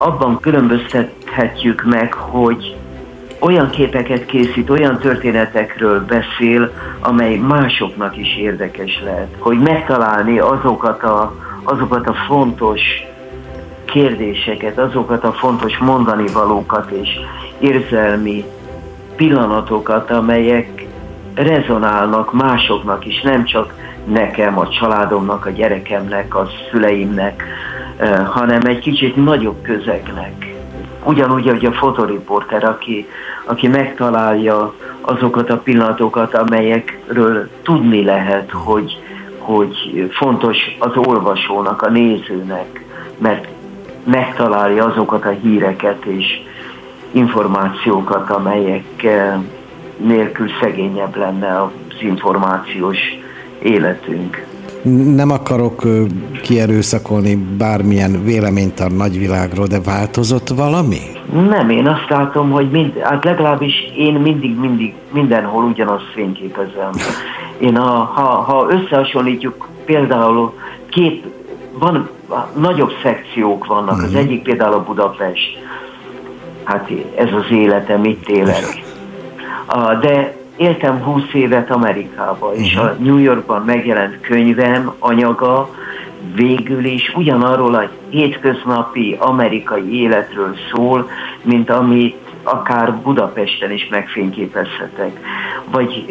Abban különböztethetjük meg, hogy olyan képeket készít, olyan történetekről beszél, amely másoknak is érdekes lehet. Hogy megtalálni azokat a fontos kérdéseket, azokat a fontos mondani valókat és érzelmi pillanatokat, amelyek rezonálnak másoknak is, nem csak nekem, a családomnak, a gyerekemnek, a szüleimnek, hanem egy kicsit nagyobb közegnek. Ugyanúgy, hogy a fotoriporter, aki megtalálja azokat a pillanatokat, amelyekről tudni lehet, hogy fontos az olvasónak, a nézőnek, mert megtalálja azokat a híreket és információkat, amelyek nélkül szegényebb lenne az információs életünk. Nem akarok kierőszakolni bármilyen véleményt a nagyvilágról, de változott valami? Nem, én azt látom, hogy legalábbis én mindig mindenhol ugyanazt fényképezem. Én ha összehasonlítjuk, például nagyobb szekciók vannak, az egyik például a Budapest. Hát ez az életem, itt élek. De éltem 20 évet Amerikában, és a New Yorkban megjelent könyvem, anyaga végül is ugyanarról a hétköznapi amerikai életről szól, mint amit akár Budapesten is megfényképezhetek. Vagy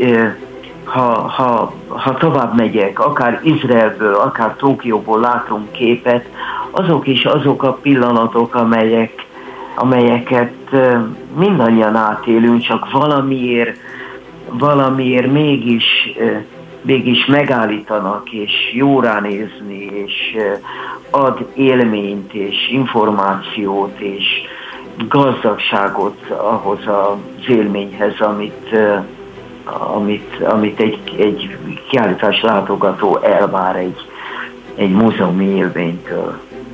ha tovább megyek, akár Izraelből, akár Tokióból látunk képet, azok is azok a pillanatok, amelyeket mindannyian átélünk, csak valamiért mégis megállítanak, és jó ránézni, és ad élményt, és információt, és gazdagságot ahhoz az élményhez, amit egy kiállítás látogató elvár egy múzeumi élménytől.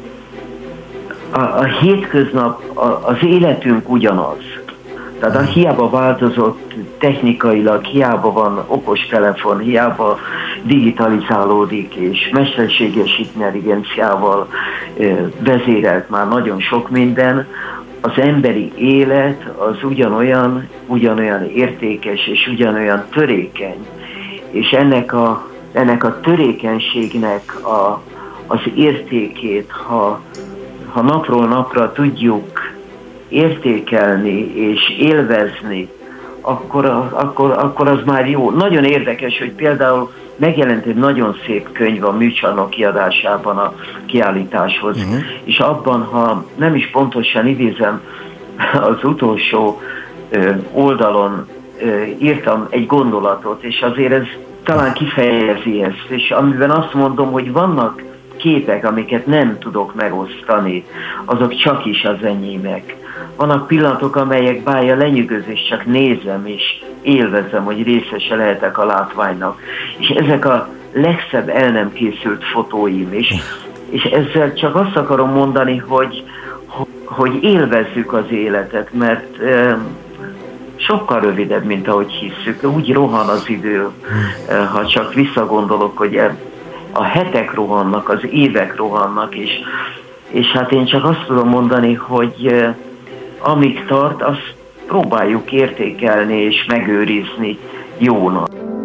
A hétköznap, az életünk ugyanaz. Tehát hiába változott technikailag, hiába van okostelefon, hiába digitalizálódik és mesterséges intelligenciával vezérelt már nagyon sok minden, az emberi élet az ugyanolyan értékes és ugyanolyan törékeny. És ennek a törékenységnek az értékét, ha napról napra értékelni és élvezni, akkor az már jó. Nagyon érdekes, hogy például megjelent egy nagyon szép könyv a műcsarnok kiadásában a kiállításhoz, és abban, ha nem is pontosan idézem, az utolsó oldalon írtam egy gondolatot, és azért ez talán kifejezi ezt, és amiben azt mondom, hogy vannak képek, amiket nem tudok megosztani, azok csak is az enyémek. Vannak pillanatok, amelyek bája lenyűgöz, és csak nézem, és élvezem, hogy részese lehetek a látványnak. És ezek a legszebb el nem készült fotóim, és ezzel csak azt akarom mondani, hogy élvezzük az életet, mert sokkal rövidebb, mint ahogy hisszük. Úgy rohan az idő, ha csak visszagondolok, hogy a hetek rohannak, az évek rohannak, és hát én csak azt tudom mondani, hogy amíg tart, azt próbáljuk értékelni és megőrizni jónak.